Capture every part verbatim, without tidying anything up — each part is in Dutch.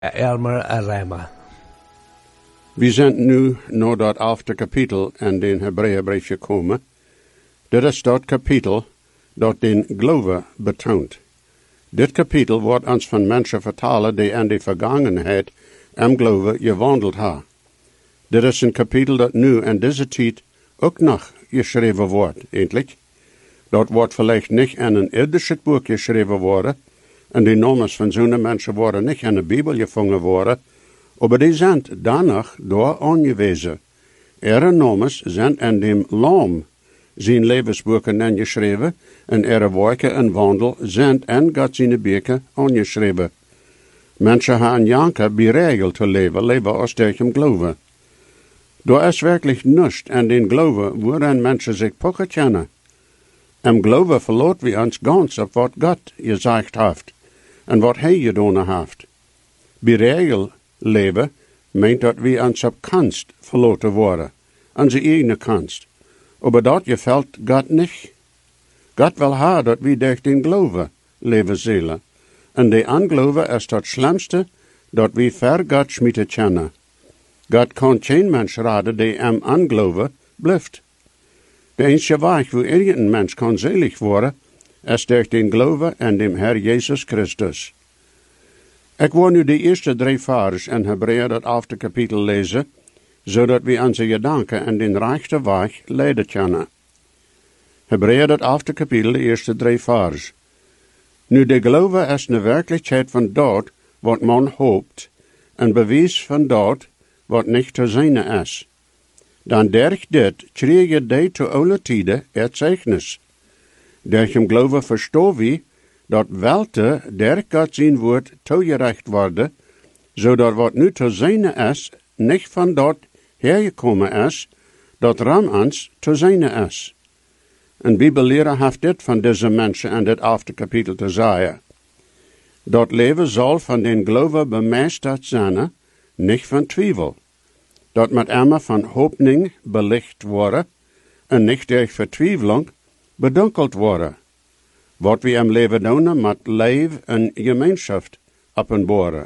Elmer Arema. We zijn nu naar dat elfde kapitel in den Hebreeënbrief gekomen. Dit is dat kapitel dat den geloof betoont. Dit kapitel wordt ons van mensen vertalen die in de vergangenheid am geloof gewandeld hebben. Dit is een kapitel dat nu in deze tijd ook nog geschreven wordt, eindelijk. Dat wordt vielleicht niet in een irdische boek geschreven worden, en die namen van zo'n mensen worden niet in de Bibel gevangen worden, maar die zijn danach door aangewezen. Ihre namen zijn in dem Lam zijn levensboeken ingeschreven, en ihre werken en wandel zijn in God zijn boeken aangeschreven. Mensen hebben janken beregeld te leven, leven als tegen geloven. Er is wirklich nichts in den geloven waarin mensen zich pochen kennen. Im geloven verlaat we ons ganz op wat God gezegd heeft en wat hij gedaan heeft. Beregeld leven meint dat we ons op kunst verlaten worden, onze eigen kunst. Maar dat gefällt God niet. God wil ha dat we durch den geloven leven zullen. En de ongeloven is het schlimmste dat we ver God schmieten kennen. God kan geen mens raden die am ongeloven blijft. De enige weg waar irgendein mens kan selig worden, is durch den geloven in dem Herr Jezus Christus. Ik wil nu de eerste drie vers in Hebreeën dat elfde kapitel lezen, zodat we onze gedanken in den rechte weg leiden kunnen. Hebreeën dat elfde kapitel, de eerste drie vers. Nu de geloven is de werkelijkheid van dat wat man hoopt, en bewijs van dat wat niet te zijn is. Dan durch dit kreeg je die te alle tijden het zegnis. Durch hem geloven verstaan we dat welte der God zijn woord toegerecht worden, zodat wat nu te zijn is, niet van dat hergekomen is, dat ram ons te zijn is. Een bibelleraar heeft dit van deze mensen in dit elfde kapitel te zeggen. Dat leven zal van den geloven bemeesterd zijn, niet van twijfel. Dat met emmer van hoopning belicht worden, en niet durch vertwijfeling bedunkeld worden. Wat we im leven doen, met leef en gemeenschap openbaren.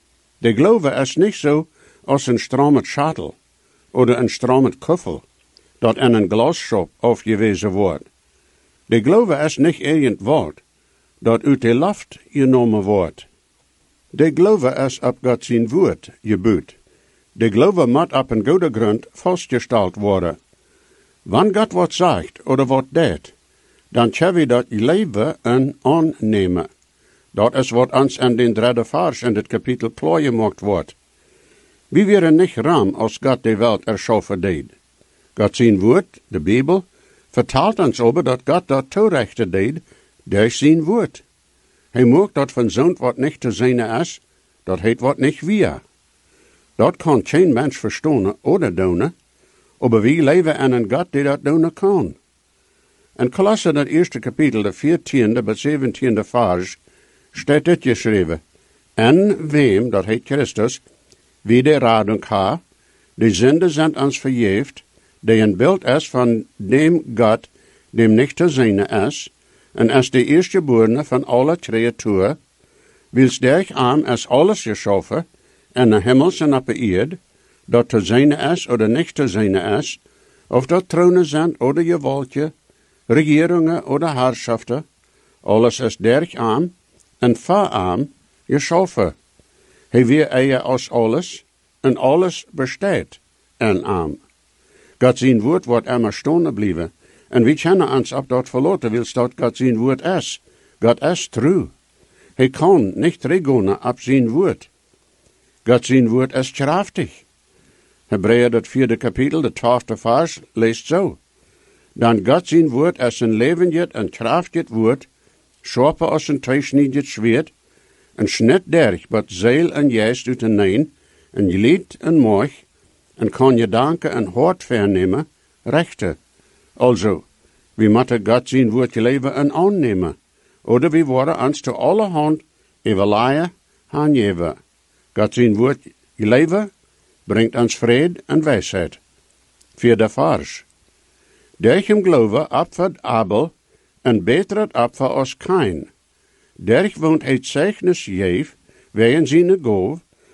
De geloven is niet zo als een stromet schatel, oder een stromet kuffel, dat in een glasshop afgewezen wordt. De geloven is niet irgend woord, dat uit de lucht genomen wordt. De geloven is op God zijn woord gebuut. De geloven moet op een goede grond vastgesteld worden. Wanneer God wat zegt oder wat deed, dan kunnen we dat leven en aannemen. Dat is wat ons in den derde vers in dit kapitel klaar gemaakt wordt. We waren niet ram als God de wereld erschaffen deed. God zijn woord, de Bijbel, vertelt ons over dat God dat toerechten deed door zijn woord. Hij maakt dat van zo'n wat niet te zijn is, dat heet wat niet weer. Dat kan geen mens verstaan oder doen, maar we leven in een God die dat doen kan. In Kolosse dat eerste kapitel, de veertiende bij zeventiende vers, staat dit geschreven. En wem, dat heet Christus, wie de radung ha, de zinde zijn ons vergeeft, die een beeld is van dem God, dem niet te zijn is, en is de eerstgeborene van alle creatuur, wils derch arm is alles geschaffen, en de hemels en op de eerd, dat te zijn is oder niet te zijn is, of dat tronen zijn oder gewaltje, regeringen oder herrschaften, alles is derch arm en verarm geschaffen. Hij weer eie als alles, en alles bestaat en arm. God zijn woord wordt immer stonden blijven, en wie kennen ons op dat verloten, wils dat God zijn woord is. God is true. Hij kan niet regenen op zijn woord. God zijn woord is krachtig. Hebreeën dat vierde kapitel, de twaalfde vers, leest zo. Dan God zijn woord is een levend en krachtig woord, scherper als een tweesniedig zwaard, en snit derg, wat ziel en geest uit een nein, en glied en moog, en kan je danken en hart vernemen, rechte. Also, we moeten God zijn woord leven en aannemen, oder we worden ons te alle hand evenlaaien aangeven. God zijn woord leven brengt ons vrede en wijsheid. Vierde vers. Durch hem geloven opvert Abel en beteret opfer als Kain. Derg woont het zegnis geef, wegen zijn goof,